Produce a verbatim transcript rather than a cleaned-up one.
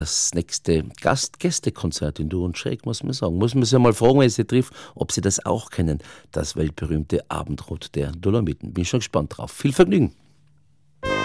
das nächste Gast-Gäste-Konzert in Dur und Schräg, muss man sagen. Muss man sie mal fragen, wenn ich sie trifft, ob sie das auch kennen. Das weltberühmte Abendrot der Dolomiten. Bin schon gespannt drauf. Viel Vergnügen.